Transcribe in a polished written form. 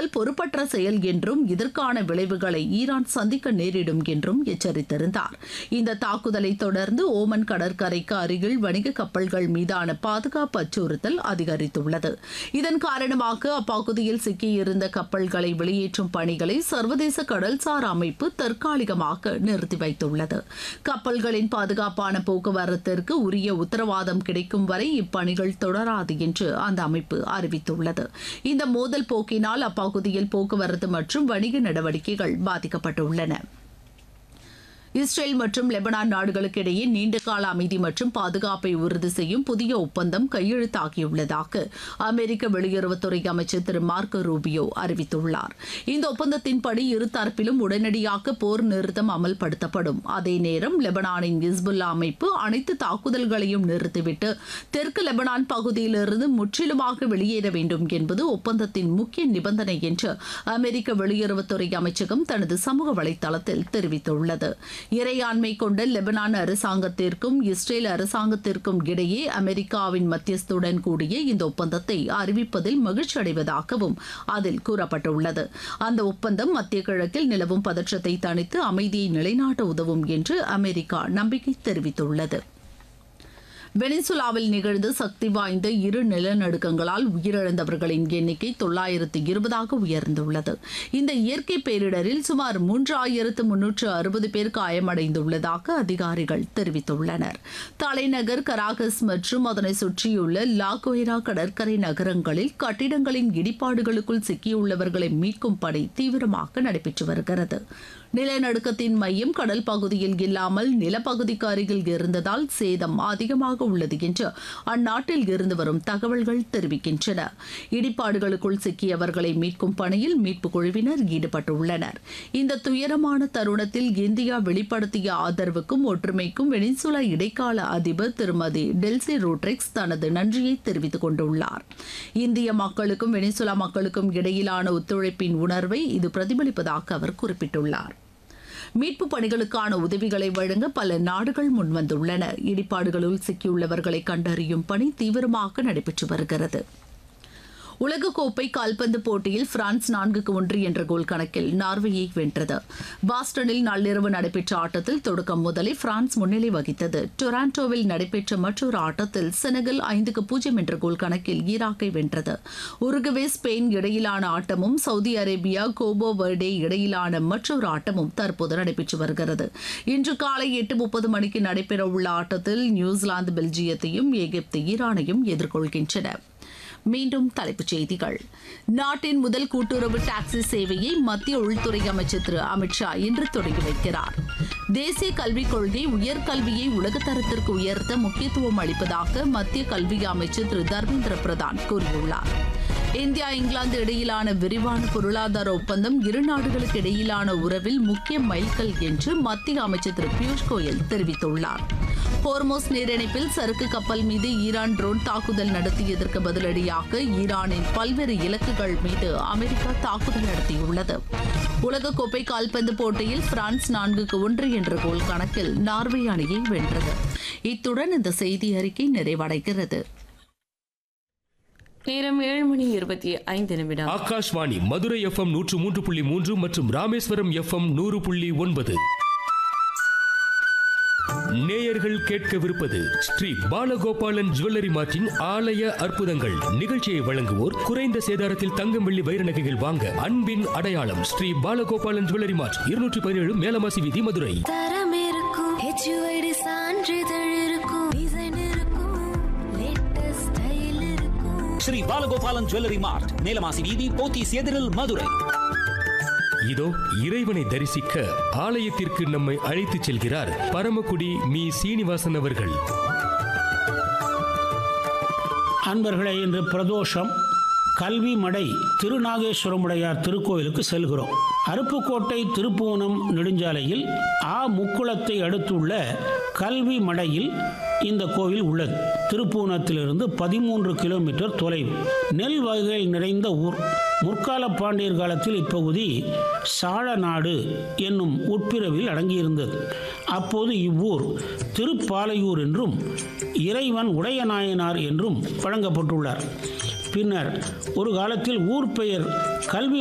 தாக்குதல் பொறுப்பற்ற செயல் என்றும் இதற்கான விளைவுகளை ஈரான் சந்திக்க நேரிடும் என்றும் எச்சரித்திருந்தார். இந்த தாக்குதலை தொடர்ந்து ஓமன் கடற்கரைக்கு அருகில் வணிக கப்பல்கள் மீதான பாதுகாப்பு அச்சுறுத்தல் அதிகரித்துள்ளது. இதன் காரணமாக அப்பகுதியில் சிக்கியிருந்த கப்பல்களை வெளியேற்றும் பணிகளை சர்வதேச கடல்சார் அமைப்பு தற்காலிகமாக நிறுத்தி வைத்துள்ளது. கப்பல்களின் பாதுகாப்பான போக்குவரத்திற்கு உரிய உத்தரவாதம் கிடைக்கும் வரை இப்பணிகள் தொடராது என்று அந்த அமைப்பு அறிவித்துள்ளது. இந்த மோதல் போக்கினால் அப்பகுதியில் போக்குவரத்து மற்றும் வணிக நடவடிக்கைகள் பாதிக்கப்பட்டுள்ளன. இஸ்ரேல் மற்றும் லெபனான் நாடுகளுக்கு இடையே நீண்டகால அமைதி மற்றும் பாதுகாப்பை உறுதி செய்யும் புதிய ஒப்பந்தம் கையெழுத்தாகியுள்ளதாக அமெரிக்க வெளியுறவுத்துறை அமைச்சர் திரு மார்க்கோ ரூபியோ அறிவித்துள்ளார். இந்த ஒப்பந்தத்தின்படி இருதரப்பிலும் உடனடியாக போர் நிறுத்தம் அமல்படுத்தப்படும். அதே நேரம் லெபனானின் ஹிஸ்புல்லா அமைப்பு அனைத்து தாக்குதல்களையும் நிறுத்திவிட்டு தெற்கு லெபனான் பகுதியிலிருந்து முற்றிலுமாக வெளியேற வேண்டும் என்பது ஒப்பந்தத்தின் முக்கிய நிபந்தனை என்று அமெரிக்க வெளியுறவுத்துறை அமைச்சகம் தனது சமூக வலைதளத்தில் தெரிவித்துள்ளது. இறையாண்மை கொண்ட லெபனான் அரசாங்கத்திற்கும் இஸ்ரேல் அரசாங்கத்திற்கும் இடையே அமெரிக்காவின் மத்தியஸ்துடன் கூடிய இந்த ஒப்பந்தத்தை அறிவிப்பதில் மகிழ்ச்சி அடைவதாகவும் அதில் கூறப்பட்டுள்ளது. அந்த ஒப்பந்தம் மத்திய கிழக்கில் நிலவும் பதற்றத்தை தணித்து அமைதியை நிலைநாட்ட உதவும் என்று அமெரிக்கா நம்பிக்கை தெரிவித்துள்ளது. வெனிசுலாவில் நிகழ்ந்த சக்தி வாய்ந்த 2 நிலநடுக்கங்களால் உயிரிழந்தவர்களின் எண்ணிக்கை 920 உயர்ந்துள்ளது. இந்த இயற்கை பேரிடரில் சுமார் 3360 பேர் காயமடைந்துள்ளதாக அதிகாரிகள் தெரிவித்துள்ளனர். தலைநகர் கராகஸ் மற்றும் அதனை சுற்றியுள்ள லாகோய்ரா கடற்கரை நகரங்களில் கட்டிடங்களின் இடிபாடுகளுக்குள் சிக்கியுள்ளவர்களை மீட்கும் பணி தீவிரமாக நடைபெற்று வருகிறது. நிலநடுக்கத்தின் மையம் கடல் பகுதியில் இல்லாமல் நிலப்பகுதிக்கு அருகில் இருந்ததால் சேதம் அதிகமாக உள்ளது என்று அந்நாட்டில் இருந்து வரும் தகவல்கள் தெரிவிக்கின்றன. இடிபாடுகளுக்குள் சிக்கியவர்களை மீட்கும் பணியில் மீட்புக் குழுவினர் ஈடுபட்டுள்ளனர். இந்த துயரமான தருணத்தில் இந்தியா வெளிப்படுத்திய ஆதரவுக்கும் ஒற்றுமைக்கும் வெனிசுலா இடைக்கால அதிபர் திருமதி டெல்சி ரோட்ரிக்ஸ் தனது நன்றியை தெரிவித்துக் கொண்டுள்ளார். இந்திய மக்களுக்கும் வெனிசுலா மக்களுக்கும் இடையிலான ஒத்துழைப்பின் உணர்வை இது பிரதிபலிப்பதாக அவர் குறிப்பிட்டுள்ளார். மீட்பு பணிகளுக்கான உதவிகளை வழங்க பல நாடுகள் முன்வந்துள்ளன. இடிபாடுகளில் சிக்கியுள்ளவர்களை கண்டறியும் பணி தீவிரமாக நடைபெற்று வருகிறது. உலகக்கோப்பை கால்பந்து போட்டியில் பிரான்ஸ் 4-1 என்ற கோல் கணக்கில் நார்வேயை வென்றது. பாஸ்டனில் நள்ளிரவு நடைபெற்ற ஆட்டத்தில் தொடக்கம் முதலே பிரான்ஸ் முன்னிலை வகித்தது. டொராண்டோவில் நடைபெற்ற மற்றொரு ஆட்டத்தில் செனகல் 5-0 என்ற கோல் கணக்கில் ஈராக்கை வென்றது. உருகுவே ஸ்பெயின் இடையிலான ஆட்டமும் சவுதி அரேபியா கோபோ வெர்டே இடையிலான மற்றொரு ஆட்டமும் தற்போது நடைபெற்று வருகிறது. இன்று காலை 8:30 மணிக்கு நடைபெறவுள்ள ஆட்டத்தில் நியூசிலாந்து பெல்ஜியத்தையும் எகிப்து ஈரானையும் எதிர்கொள்கின்றன. மீண்டும் தலைப்புச் செய்திகள். நாட்டின் முதல் கூட்டுறவு டாக்ஸி சேவையை மத்திய உள்துறை அமைச்சர் திரு அமித்ஷா இன்று தொடங்கி வைக்கிறார். தேசிய கல்விக் கொள்கை உயர்கல்வியை உலகத்தரத்திற்கு உயர்த்த முக்கியத்துவம் அளிப்பதாக மத்திய கல்வி அமைச்சர் திரு தர்மேந்திர பிரதான் கூறியுள்ளார். இந்தியா இங்கிலாந்து இடையிலான விரிவான பொருளாதார ஒப்பந்தம் 2 நாடுகளுக்கு இடையிலான உறவில் முக்கிய மைல்கல் என்று மத்திய அமைச்சர் திரு பியூஷ் கோயல் தெரிவித்துள்ளார். ஹோர்மோஸ் நீரிணைப்பில் சரக்கு கப்பல் மீது ஈரான் ட்ரோன் தாக்குதல் நடத்தியதற்கு பதிலடியாக ஈரானின் பல்வேறு இலக்குகள் மீது அமெரிக்கா தாக்குதல் நடத்தியுள்ளது. உலகக்கோப்பை கால்பந்து போட்டியில் பிரான்ஸ் 4-1 என்ற கோல் கணக்கில் நார்வே அணியை வென்றது. இத்துடன் இந்த செய்தி அறிக்கை நிறைவடைகிறது. நேரம் 7:25. ஆகாஷ்வாணி மதுரை FM 103.3 மற்றும் ராமேஸ்வரம் FM 100.9. நேயர்கள் கேட்கவிருப்பது ஸ்ரீ பாலகோபாலன் ஜுவல்லரி மார்ட்டின் ஆலய அற்புதங்கள். நிகழ்ச்சியை வழங்குவோர் குறைந்த சேதாரத்தில் தங்கம் வெள்ளி வைர நகைகள் வாங்க அன்பின் அடையாளம் ஸ்ரீ பாலகோபாலன் ஜுவல்லரி மார்ட் 217 மேலமாசி வீதி மதுரை. தரம் இருக்கும் HUID சான்றிதழ் இருக்கும் டிசைன் இருக்கும் லேட்டஸ்ட் ஸ்டைல் இருக்கும் ஸ்ரீ பாலகோபாலன் ஜுவல்லரி மார்ட் மேலமாசி வீதி போத்தீஸ் எதிரில் மதுரை. இதோ இறைவனை தரிசிக்க ஆலயத்திற்கு நம்மை அழைத்துச் செல்கிறார் பரமக்குடி மீ சீனிவாசன் அவர்கள். அன்பர்களே, இன்று பிரதோஷம். கல்வி மடை திருநாகேஸ்வரமுடையார் திருக்கோயிலுக்கு செல்கிறோம். அருப்புக்கோட்டை திருப்புவனம் நெடுஞ்சாலையில் முக்குளத்தை அடுத்துள்ள கல்வி மடையில் இந்த கோவில் உள்ளது. திருப்புவனத்திலிருந்து 13 கிலோமீட்டர் தொலைவு. நெல் வகைகள் நிறைந்த ஊர். முற்கால பாண்டியர் காலத்தில் இப்பகுதி சாழநாடு என்னும் உட்பிரிவில் அடங்கியிருந்தது. அப்போது இவ்வூர் திருப்பாலையூர் என்றும் இறைவன் உடையநாயனார் என்றும் வழங்கப்பட்டுள்ளார். பின்னர் ஒரு காலத்தில் ஊர் பெயர் கல்வி